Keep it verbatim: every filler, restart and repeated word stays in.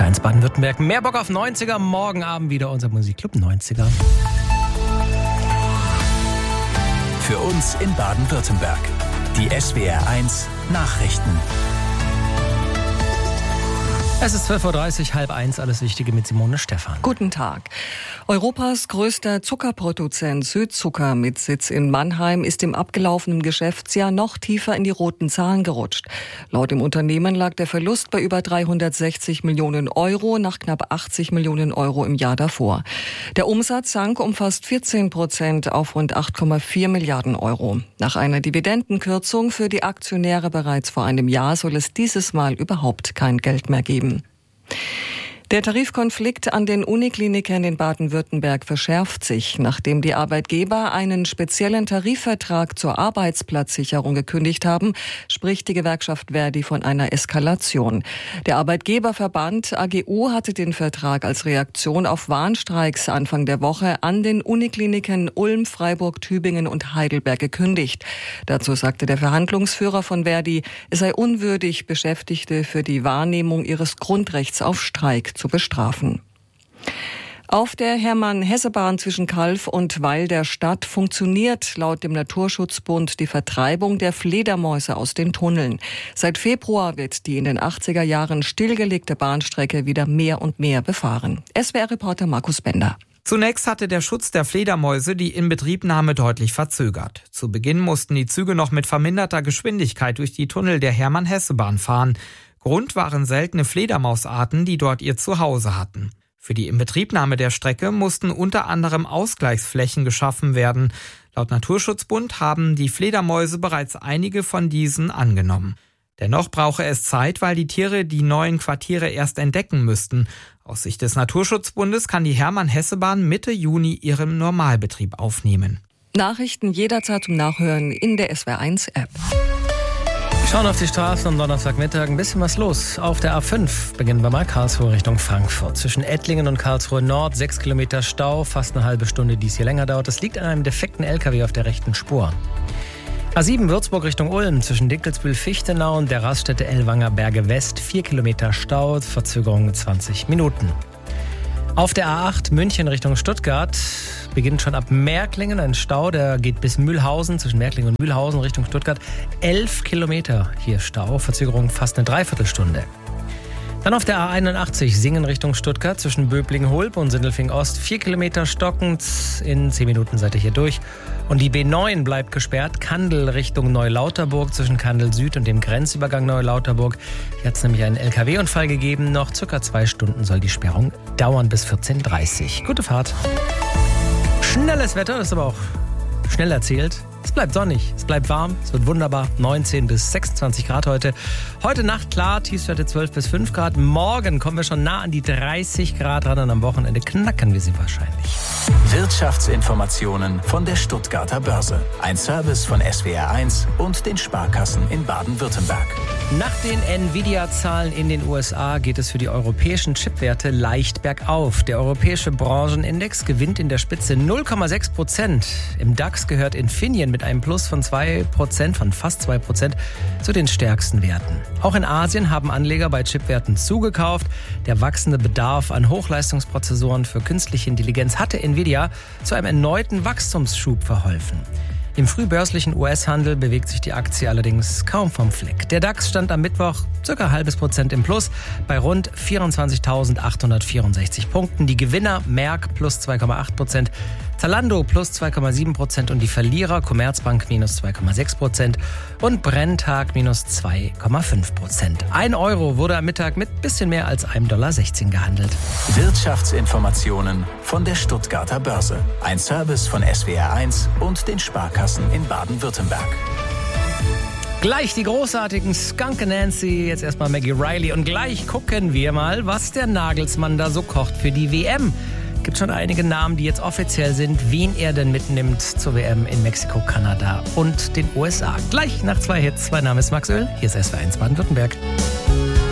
S W R eins Baden-Württemberg. Mehr Bock auf neunziger. Morgen Abend wieder unser Musikclub neunziger. Für uns in Baden-Württemberg. Die S W R eins Nachrichten. Es ist zwölf Uhr dreißig, halb eins, alles Wichtige mit Simone Stephan. Guten Tag. Europas größter Zuckerproduzent Südzucker mit Sitz in Mannheim ist im abgelaufenen Geschäftsjahr noch tiefer in die roten Zahlen gerutscht. Laut dem Unternehmen lag der Verlust bei über dreihundertsechzig Millionen Euro nach knapp achtzig Millionen Euro im Jahr davor. Der Umsatz sank um fast vierzehn Prozent auf rund acht Komma vier Milliarden Euro. Nach einer Dividendenkürzung für die Aktionäre bereits vor einem Jahr soll es dieses Mal überhaupt kein Geld mehr geben. Der Tarifkonflikt an den Unikliniken in Baden-Württemberg verschärft sich, nachdem die Arbeitgeber einen speziellen Tarifvertrag zur Arbeitsplatzsicherung gekündigt haben, spricht die Gewerkschaft Verdi von einer Eskalation. Der Arbeitgeberverband A G U hatte den Vertrag als Reaktion auf Warnstreiks Anfang der Woche an den Unikliniken Ulm, Freiburg, Tübingen und Heidelberg gekündigt. Dazu sagte der Verhandlungsführer von Verdi, es sei unwürdig, Beschäftigte für die Wahrnehmung ihres Grundrechts auf Streik zu bestrafen. Auf der Hermann-Hesse-Bahn zwischen Calw und Weil der Stadt funktioniert laut dem Naturschutzbund die Vertreibung der Fledermäuse aus den Tunneln. Seit Februar wird die in den achtziger Jahren stillgelegte Bahnstrecke wieder mehr und mehr befahren. S W R-Reporter Markus Bender. Zunächst hatte der Schutz der Fledermäuse die Inbetriebnahme deutlich verzögert. Zu Beginn mussten die Züge noch mit verminderter Geschwindigkeit durch die Tunnel der Hermann-Hesse-Bahn fahren. Grund waren seltene Fledermausarten, die dort ihr Zuhause hatten. Für die Inbetriebnahme der Strecke mussten unter anderem Ausgleichsflächen geschaffen werden. Laut Naturschutzbund haben die Fledermäuse bereits einige von diesen angenommen. Dennoch brauche es Zeit, weil die Tiere die neuen Quartiere erst entdecken müssten. Aus Sicht des Naturschutzbundes kann die Hermann-Hesse-Bahn Mitte Juni ihren Normalbetrieb aufnehmen. Nachrichten jederzeit zum Nachhören in der S W R eins App. Schauen auf die Straßen am Donnerstagmittag, ein bisschen was los. Auf der A fünf beginnen wir mal Karlsruhe Richtung Frankfurt. Zwischen Ettlingen und Karlsruhe Nord sechs Kilometer Stau, fast eine halbe Stunde, die es hier länger dauert. Das liegt an einem defekten L K W auf der rechten Spur. A sieben Würzburg Richtung Ulm, zwischen Dinkelsbühl-Fichtenau und der Raststätte Ellwanger Berge West, vier Kilometer Stau, Verzögerung zwanzig Minuten. Auf der A acht München Richtung Stuttgart beginnt schon ab Märklingen ein Stau, der geht bis Mühlhausen, zwischen Märklingen und Mühlhausen Richtung Stuttgart. Elf Kilometer hier Stau, Verzögerung fast eine Dreiviertelstunde. Dann auf der A einundachtzig Singen Richtung Stuttgart, zwischen Böblingen-Hulb und Sindelfing-Ost, vier Kilometer stockend, in zehn Minuten seid ihr hier durch. Und die B neun bleibt gesperrt, Kandel Richtung Neulauterburg, zwischen Kandel Süd und dem Grenzübergang Neulauterburg. Hier hat es nämlich einen L K W-Unfall gegeben, noch circa zwei Stunden soll die Sperrung dauern bis vierzehn Uhr dreißig. Gute Fahrt. Schnelles Wetter, das ist aber auch schnell erzählt. Es bleibt sonnig, es bleibt warm, es wird wunderbar. neunzehn bis sechsundzwanzig Grad heute. Heute Nacht klar, Tiefstwerte zwölf bis fünf Grad. Morgen kommen wir schon nah an die dreißig Grad ran und am Wochenende knacken wir sie wahrscheinlich. Wirtschaftsinformationen von der Stuttgarter Börse. Ein Service von S W R eins und den Sparkassen in Baden-Württemberg. Nach den Nvidia-Zahlen in den U S A geht es für die europäischen Chipwerte leicht bergauf. Der europäische Branchenindex gewinnt in der Spitze null Komma sechs Prozent. Im DAX gehört Infineon mit einem Plus von zwei Prozent, von fast zwei Prozent, zu den stärksten Werten. Auch in Asien haben Anleger bei Chipwerten zugekauft. Der wachsende Bedarf an Hochleistungsprozessoren für künstliche Intelligenz hatte Nvidia zu einem erneuten Wachstumsschub verholfen. Im frühbörslichen U S-Handel bewegt sich die Aktie allerdings kaum vom Fleck. Der DAX stand am Mittwoch circa ein halbes Prozent im Plus bei rund vierundzwanzigtausendachthundertvierundsechzig Punkten. Die Gewinner Merck plus zwei Komma acht Prozent, Zalando plus zwei Komma sieben Prozent und die Verlierer Commerzbank minus zwei Komma sechs Prozent und Brenntag minus zwei Komma fünf Prozent. Ein Euro wurde am Mittag mit bisschen mehr als ein Dollar sechzehn gehandelt. Wirtschaftsinformationen von der Stuttgarter Börse. Ein Service von S W R eins und den Sparkassen in Baden-Württemberg. Gleich die großartigen Skunk Nancy, jetzt erstmal Maggie Riley und gleich gucken wir mal, was der Nagelsmann da so kocht für die W M. Gibt schon einige Namen, die jetzt offiziell sind, wen er denn mitnimmt zur W M in Mexiko, Kanada und den U S A. Gleich nach zwei Hits. Mein Name ist Max Öl, hier ist S W R eins Baden-Württemberg.